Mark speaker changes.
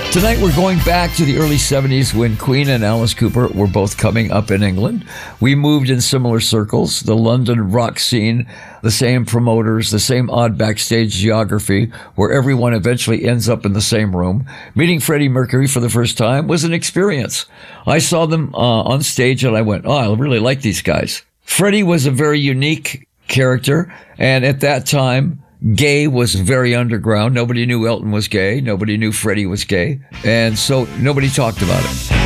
Speaker 1: Tonight we're going back to the early 70s when Queen and Alice Cooper were both coming up in England. We moved in similar circles, the London rock scene, the same promoters, the same odd backstage geography, where everyone eventually ends up in the same room. Meeting Freddie Mercury for the first time was an experience. I saw them on stage and I went, oh, I really like these guys. Freddie was a very unique character, and at that time, gay was very underground. Nobody knew Elton was gay. Nobody knew Freddie was gay. And so nobody talked about it.